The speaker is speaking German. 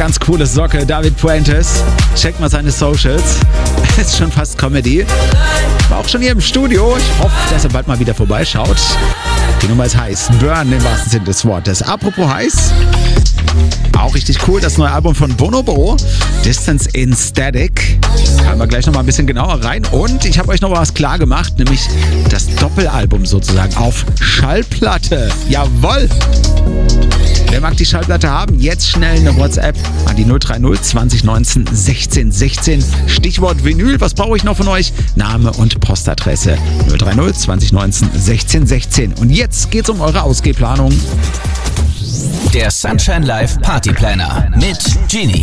ganz coole Socke, David Puentes. Checkt mal seine Socials. Ist schon fast Comedy. War auch schon hier im Studio. Ich hoffe, dass er bald mal wieder vorbeischaut. Die Nummer ist heiß. Burn im wahrsten Sinne des Wortes. Apropos heiß. Auch richtig cool, das neue Album von Bonobo, Distance in Static. Hören wir gleich nochmal ein bisschen genauer rein. Und ich habe euch noch was klar gemacht, nämlich das Doppelalbum sozusagen auf Schallplatte. Jawohl! Wer mag die Schallplatte haben? Jetzt schnell eine WhatsApp an die 030 2019 16 16. Stichwort Vinyl. Was brauche ich noch von euch? Name und Postadresse. 030 2019 16 16. Und jetzt geht's um eure Ausgehplanung. Der Sunshine Live Party Planner mit Genie.